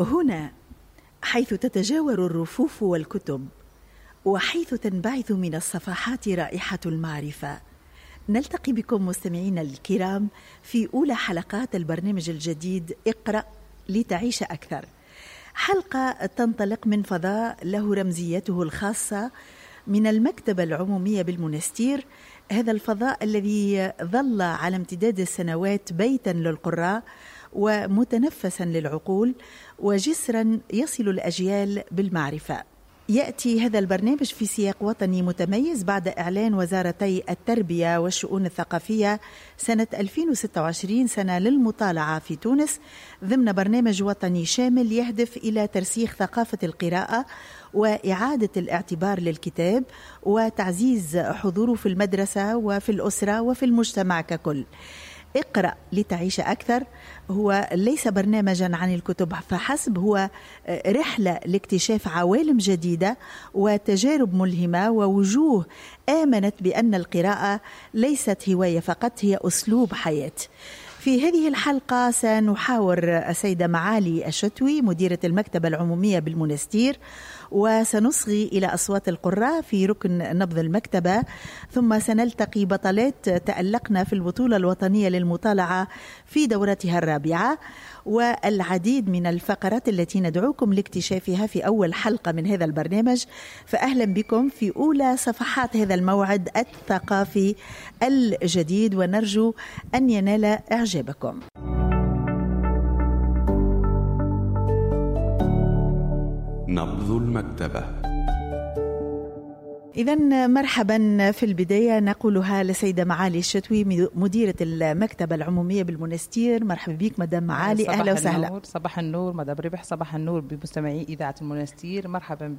هنا حيث تتجاور الرفوف والكتب، وحيث تنبعث من الصفحات رائحة المعرفة، نلتقي بكم مستمعينا الكرام في أولى حلقات البرنامج الجديد اقرأ لتعيش أكثر، حلقة تنطلق من فضاء له رمزيته الخاصة من المكتبة العمومية بالمنستير. هذا الفضاء الذي ظل على امتداد السنوات بيتا للقراء ومتنفسا للعقول وجسرا يصل الأجيال بالمعرفة. يأتي هذا البرنامج في سياق وطني متميز بعد إعلان وزارتي التربية والشؤون الثقافية سنة 2026 سنة للمطالعة في تونس، ضمن برنامج وطني شامل يهدف إلى ترسيخ ثقافة القراءة وإعادة الاعتبار للكتاب وتعزيز حضوره في المدرسة وفي الأسرة وفي المجتمع ككل. اقرأ لتعيش أكثر هو ليس برنامجا عن الكتب فحسب، هو رحلة لاكتشاف عوالم جديدة وتجارب ملهمة ووجوه آمنت بأن القراءة ليست هواية فقط، هي أسلوب حياة. في هذه الحلقة سنحاور السيدة معالي الشتوي مديرة المكتبة العمومية بالمنستير، وسنصغي إلى أصوات القراء في ركن نبض المكتبة، ثم سنلتقي بطلات تألقنا في البطولة الوطنية للمطالعة في دورتها الرابعة، والعديد من الفقرات التي ندعوكم لاكتشافها في أول حلقة من هذا البرنامج. فأهلا بكم في أولى صفحات هذا الموعد الثقافي الجديد، ونرجو أن ينال إعجابكم. نبض المكتبة. إذن مرحبا في البداية نقولها لسيدة معالي الشتوي مديرة المكتبة العمومية بالمنستير. مرحبا بك مدام معالي، أهلا وسهلا. صباح النور مدام ربح، صباح النور بمستمعي إذاعة المنستير، مرحبا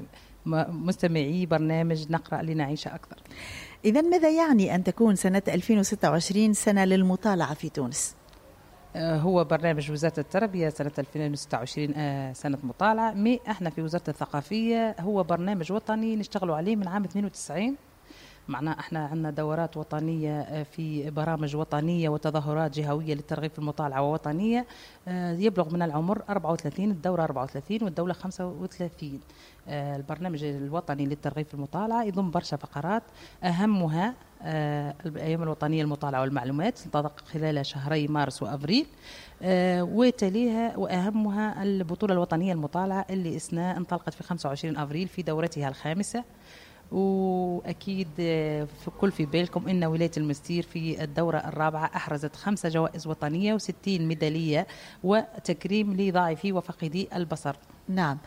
بمستمعي برنامج نقرأ لنعيش أكثر. إذن ماذا يعني أن تكون سنة 2026 سنة للمطالعة في تونس؟ هو برنامج وزارة التربية سنة 2026 سنة مطالعة، احنا في وزارة الثقافية هو برنامج وطني نشتغلوا عليه من عام 92. معناه احنا عندنا دورات وطنية في برامج وطنية وتظاهرات جهوية للترغيب في المطالعة ووطنية، يبلغ من العمر 34، الدورة 34 والدولة 35. البرنامج الوطني للترغيب في المطالعة يضم برشا فقرات، أهمها الأيام الوطنية للمطالعة والمعلومات تنطلق خلال شهري مارس وأبريل، وتليها وأهمها البطولة الوطنية للمطالعة اللي انطلقت في 25 أبريل في دورتها الخامسة. وأكيد في بالكم أن ولاية المنستير في الدورة الرابعة أحرزت 5 جوائز وطنية و60 ميدالية وتكريم لضعيفي وفقدي البصر. نعم،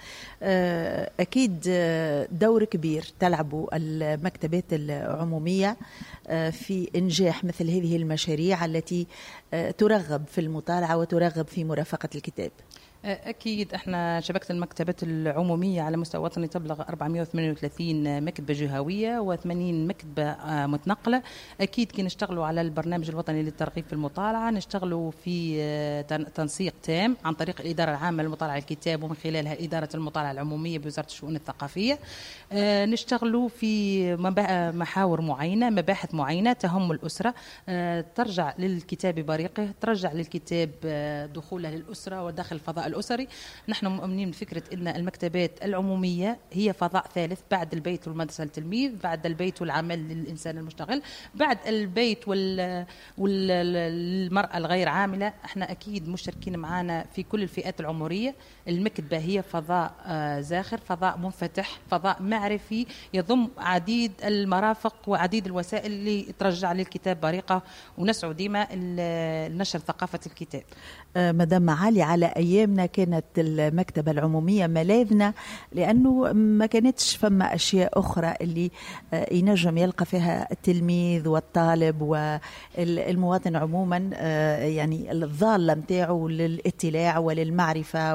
أكيد دور كبير تلعب المكتبات العمومية في إنجاح مثل هذه المشاريع التي ترغب في المطالعة وترغب في مرافقة الكتاب. أكيد احنا شبكة المكتبات العمومية على مستوى وطني تبلغ 438 مكتبة جهوية و80 مكتبة متنقلة. أكيد كي نشتغلوا على البرنامج الوطني للترغيب في المطالعة نشتغلوا في تنسيق تام عن طريق الإدارة العامة للمطالعة الكتاب، ومن خلالها إدارة المطالعة العمومية بوزارة الشؤون الثقافية. نشتغلوا في محاور معينة، مباحث معينة تهم الأسرة، ترجع للكتاب بريقه، ترجع للكتاب دخوله للأسرة وداخل الفضاء الأسري. نحن مؤمنين بفكرة أن المكتبات العمومية هي فضاء ثالث بعد البيت والمدرسة للتلميذ، بعد البيت والعمل للإنسان المشتغل، بعد البيت والمرأة الغير عاملة. احنا أكيد مشتركين معنا في كل الفئات العمرية. المكتبة هي فضاء زاخر، فضاء منفتح، فضاء معرفي يضم عديد المرافق وعديد الوسائل اللي ترجع للكتاب بريقة، ونسعى ديما لنشر ثقافة الكتاب. مدام معالي، على أيامنا كانت المكتبة العمومية ملاذنا، لأنه ما كانتش فما أشياء أخرى اللي ينجم يلقى فيها التلميذ والطالب والمواطن عموما يعني الضالة متاعه للاطلاع وللمعرفة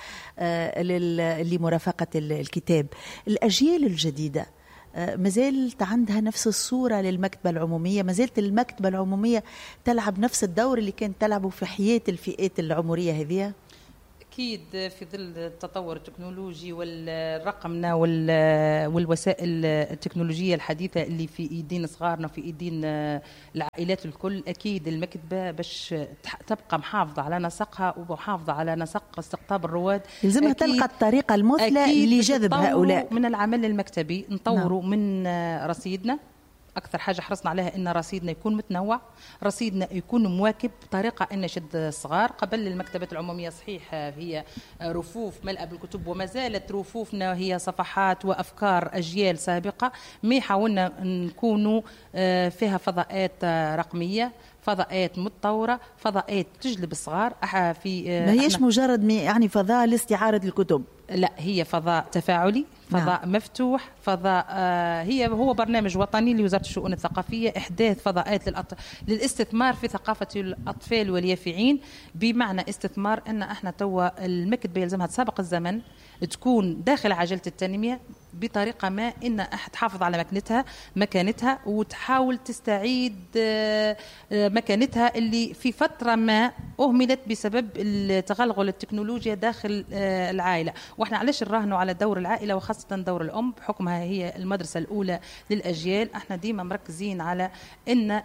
ولمرافقة الكتاب. الأجيال الجديدة مازالت عندها نفس الصورة للمكتبة العمومية، مازالت المكتبة العمومية تلعب نفس الدور اللي كانت تلعبه في حياة الفئات العمرية هذه؟ أكيد في ظل التطور التكنولوجي والرقمنة والوسائل التكنولوجية الحديثة اللي في إيدين صغارنا وفي إيدين العائلات الكل، أكيد المكتبة باش تبقى محافظة على نسقها ومحافظة على نسق استقطاب الرواد لازمها تلقى الطريقة المثلى لجذب هؤلاء. من العمل المكتبي نطوروا من رصيدنا. أكثر حاجة حرصنا عليها إن رصيدنا يكون متنوع، رصيدنا يكون مواكب بطريقة أن نشد الصغار. قبل المكتبات العمومية صحيح هي رفوف ملأ بالكتب، وما زالت رفوفنا هي صفحات وأفكار أجيال سابقة، ما حاولنا نكونوا فيها فضاءات رقمية، فضاءات متطورة، فضاءات تجلب الصغار. ما هيش مجرد يعني فضاء لاستعارة الكتب، لا، هي فضاء تفاعلي، فضاء مفتوح، فضاء هو برنامج وطني لوزارة الشؤون الثقافية إحداث فضاءات للاستثمار في ثقافة الأطفال واليافعين. بمعنى استثمار أن احنا توا المكتبة يلزمها تسابق الزمن، تكون داخل عجلة التنمية بطريقة ما أن تحافظ على مكانتها وتحاول تستعيد مكانتها اللي في فترة ما أهملت بسبب تغلغل التكنولوجيا داخل العائلة. وإحنا علاش نراهنوا على دور العائلة وخاصة دور الأم بحكمها هي المدرسة الأولى للأجيال. إحنا ديما مركزين على أن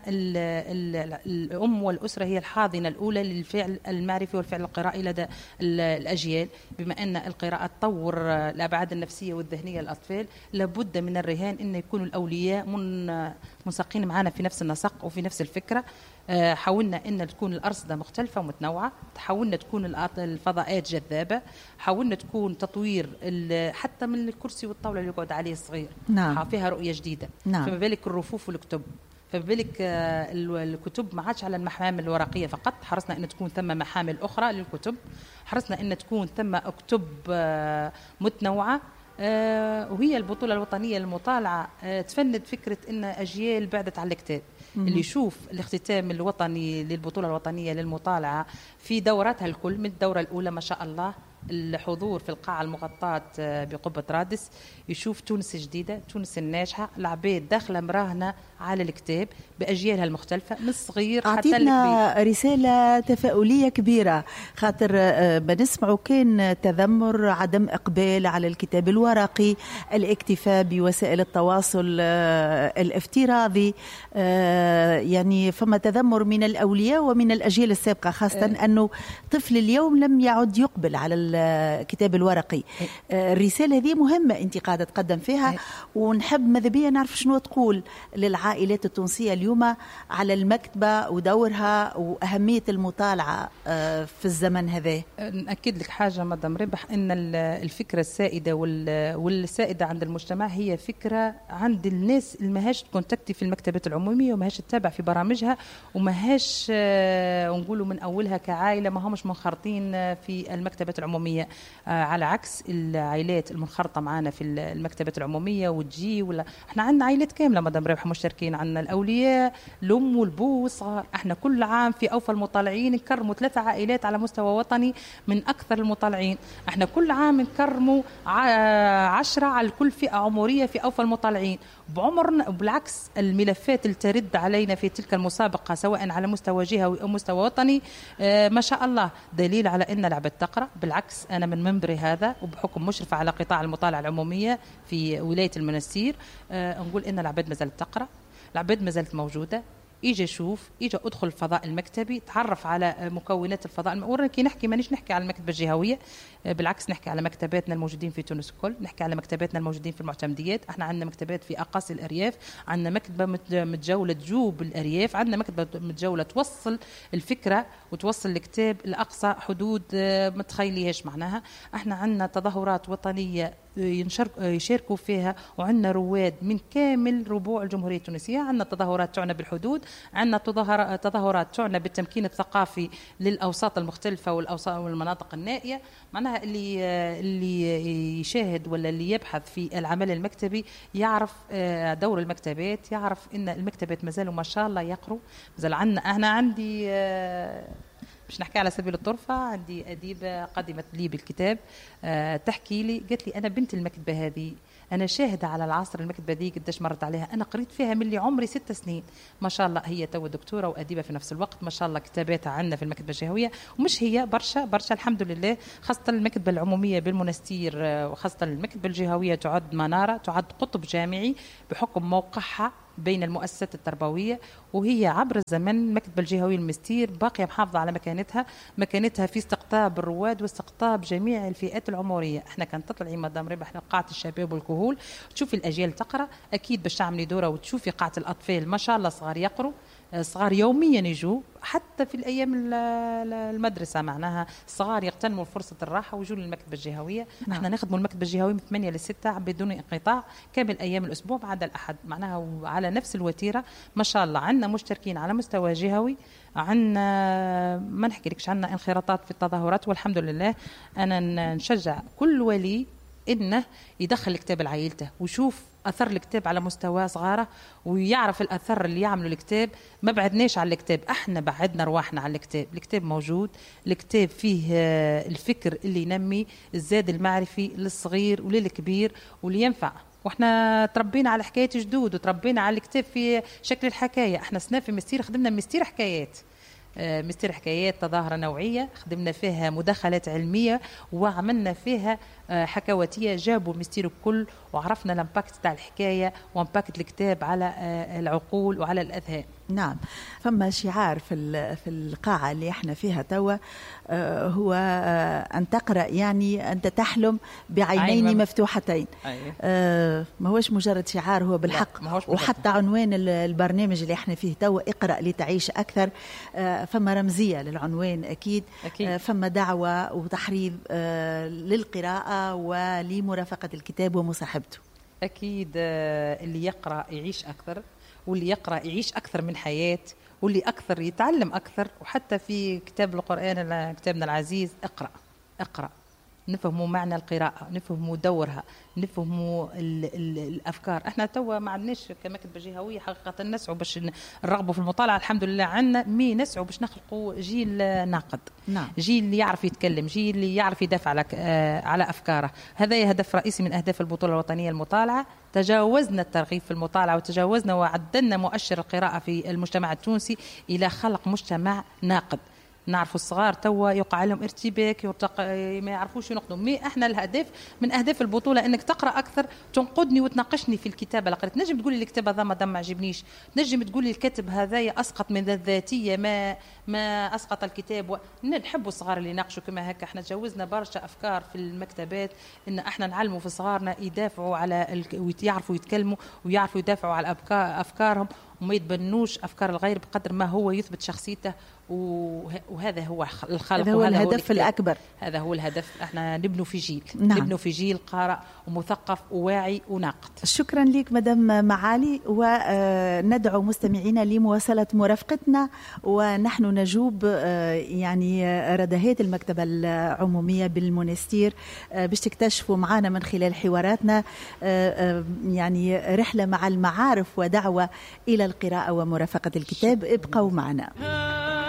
الأم والأسرة هي الحاضنة الأولى للفعل المعرفي والفعل القرائي لدى الأجيال. بما أن القراءة تطور الأبعاد النفسية والذهنية للأطفال، لابد من الرهان أن يكونوا الأولياء منسقين معنا في نفس النسق وفي نفس الفكرة. حاولنا أن تكون الأرصدة مختلفة ومتنوعة، حاولنا تكون الفضاءات جذابة، حاولنا تكون تطوير حتى من الكرسي والطاولة اللي يقعد عليه الصغير. نعم. فيها رؤية جديدة. نعم. فما بالك الرفوف والكتب، فبالك الكتب ما عادش على المحامل الورقية فقط، حرصنا أن تكون ثم محامل أخرى للكتب، حرصنا أن تكون ثم كتب متنوعة. وهي البطولة الوطنية للمطالعة تفند فكرة أن أجيال بعدت على الكتاب. اللي يشوف الاختتام الوطني للبطولة الوطنية للمطالعة في دوراتها الكل، من الدورة الأولى ما شاء الله الحضور في القاعة المغطاة بقبة رادس، يشوف تونس جديدة، تونس الناجحة، العباد داخلة مراهنة على الكتاب بأجيالها المختلفة من الصغير حتى الكبير. أعطينا رسالة تفاؤلية كبيرة، خاطر بنسمعوا كان تذمر، عدم إقبال على الكتاب الورقي، الاكتفاء بوسائل التواصل الافتراضي، يعني فما تذمر من الأولياء ومن الأجيال السابقة، خاصة أنه طفل اليوم لم يعد يقبل على الكتاب الورقي. الرسالة هذه مهمة أنت قاعدة تقدم فيها، ونحب ماذا بيا نعرف شنو تقول للعائلات التونسية اليوم على المكتبة ودورها وأهمية المطالعة في الزمن هذا. نأكد لك حاجة مدام ربح، أن الفكرة السائدة والسائدة عند المجتمع هي فكرة عند الناس اللي ماهاش تكون تكتي في المكتبات العمومية وماهاش تتابع في برامجها وماهاش نقولوا من أولها كعائلة ما همش منخرطين في المكتبات العمومية، على عكس العائلات المنخرطة معنا في المكتبات العمومية وتجي ولا احنا عندنا عائلات كاملة مدام ربح مشتركين، عندنا الأولياء الأم والبو والصغار. احنا كل عام في أوفى المطالعين نكرموا 3 عائلات على مستوى وطني من أكثر المطالعين. احنا كل عام نكرموا 10 على كل فئة عمرية في أوفى المطالعين بعمرنا. بالعكس الملفات اللي ترد علينا في تلك المسابقة سواء على مستوى جهوي أو مستوى وطني ما شاء الله دليل على أن العباد تقرأ. بالعكس أنا من منبري هذا وبحكم مشرفة على قطاع المطالعة العمومية في ولاية المنستير نقول أن العباد ما زالت تقرأ، العباد ما زالت موجودة. إجا شوف، إجا أدخل الفضاء المكتبي، تعرف على مكونات الفضاء. وركي نحكي مانيش نحكي على المكتبة الجهوية، بالعكس نحكي على مكتباتنا الموجودين في تونس الكل، نحكي على مكتباتنا الموجودين في المعتمديات. احنا عندنا مكتبات في أقاصي الأرياف، عندنا مكتبة متجولة تجوب الأرياف، عندنا مكتبة متجولة توصل الفكرة وتوصل الكتاب لأقصى حدود ما تخيليهاش معناها. احنا عندنا تظاهرات وطنية يشاركوا فيها، وعندنا رواد من كامل ربوع الجمهورية التونسية. عندنا تظاهرات تعنى بالحدود، عندنا تظاهرات تعنى بالتمكين الثقافي للأوساط المختلفة والمناطق النائية. معناها اللي يشاهد ولا اللي يبحث في العمل المكتبي يعرف دور المكتبات، يعرف إن المكتبات ما زالوا ما شاء الله يقروا. مازال عندنا، أنا عندي باش نحكي على سبيل الطرفة، عندي أديبة قدمت لي بالكتاب تحكي لي، قالت لي أنا بنت المكتبة هذه، أنا شاهدة على العصر المكتبة ذي قداش مرت عليها، أنا قريت فيها من اللي عمري 6 سنين. ما شاء الله هي تو دكتورة وأديبة في نفس الوقت، ما شاء الله كتاباتها عندنا في المكتبة الجهوية، ومش هي برشا الحمد لله، خاصة المكتبة العمومية بالمنستير وخاصة المكتبة الجهوية تعد منارة، تعد قطب جامعي بحكم موقعها بين المؤسسات التربوية، وهي عبر الزمن المكتبة الجهوية المستير باقية محافظة على مكانتها في استقطاب الرواد واستقطاب جميع الفئات العمرية. احنا كان تطلعي مدام ربح قاعة الشباب والكهول تشوفي الأجيال تقرأ، أكيد باش تعملي دورة وتشوفي قاعة الأطفال ما شاء الله صغار يقروا، صغار يوميا يجوا، حتى في الأيام المدرسة معناها صغار يغتنموا فرصة الراحة ويجوا للمكتبة الجهوية. احنا نخدموا المكتبة الجهوية من 8 ل 6 بدون انقطاع كامل أيام الأسبوع ما عدا الأحد، معناها على نفس الوتيرة ما شاء الله. عندنا مشتركين على مستوى جهوي، عندنا ما نحكي لكش، عندنا انخراطات في التظاهرات، والحمد لله أنا نشجع كل ولي إنه يدخل الكتاب لعائلته ويشوف أثر الكتاب على مستوى صغاره ويعرف الأثر اللي يعمله الكتاب. ما بعدناش على الكتاب، احنا بعدنا رواحنا على الكتاب. الكتاب موجود، الكتاب فيه الفكر اللي ينمي الزاد المعرفي للصغير وللكبير واللي ينفع. واحنا تربينا على حكاية جدود وتربينا على الكتاب في شكل الحكاية. احنا سنة في مستير خدمنا مستير حكايات، مستير حكايات تظاهرة نوعية، خدمنا فيها مداخلات علمية وعملنا فيها حكواتية، جابوا المستير الكل وعرفنا الامباكت تاع الحكاية وامباكت الكتاب على العقول وعلى الأذهان. نعم، فما شعار في القاعة اللي احنا فيها توا، هو أن تقرأ يعني أنت تحلم بعينين مفتوحتين. ما هوش مجرد شعار، هو بالحق. وحتى عنوان البرنامج اللي احنا فيه توا اقرأ لتعيش أكثر، فما رمزية للعنوان أكيد. فما دعوة وتحريض للقراءة ولمرافقة الكتاب ومصاحبته. أكيد اللي يقرأ يعيش أكثر، واللي يقرأ يعيش أكثر من حياة، واللي أكثر يتعلم أكثر. وحتى في كتاب القرآن كتابنا العزيز اقرأ نفهموا معنى القراءة، نفهموا دورها، نفهموا الأفكار. احنا توا ما عندناش كمكتبة جهوية حقيقة نسعوا باش نرغبوا في المطالعة، الحمد لله عندنا نسعوا باش نخلقوا جيل ناقد. نعم. جيل اللي يعرف يتكلم، جيل اللي يعرف يدافع على أفكاره. هذا هدف رئيسي من أهداف البطولة الوطنية المطالعة. تجاوزنا الترغيب في المطالعة وتجاوزنا وعدلنا مؤشر القراءة في المجتمع التونسي إلى خلق مجتمع ناقد. نعرفوا الصغار توا يقع لهم ارتباك، ما يعرفوش ينقدوا. احنا الهدف من اهداف البطوله انك تقرا اكثر، تنقدني وتناقشني في الكتابه اللي قريت. نجم تقولي الكتاب هذا ما عجبنيش، نجم تقولي الكاتب هذايا اسقط من الذاتيه ما اسقط الكتاب. نحبوا الصغار اللي يناقشوا كما هكا. احنا تجاوزنا برشا افكار في المكتبات ان احنا نعلموا في صغارنا يدافعوا على يعرفوا يتكلموا ويعرفوا يدافعوا على افكارهم وما يتبنوش افكار الغير بقدر ما هو يثبت شخصيته. وهذا هو الخلق، هذا هو الهدف الأكبر. هذا هو الهدف. احنا نبنوا في جيل. نعم. نبنوا في جيل قارئ ومثقف وواعي وناقد. شكرا لك مدام معالي، وندعو مستمعينا لمواصلة مرافقتنا ونحن نجوب يعني ردهات المكتبة العمومية بالمنستير باش تكتشفوا معنا من خلال حواراتنا يعني رحلة مع المعارف ودعوة إلى القراءة ومرافقة الكتاب. ابقوا معنا.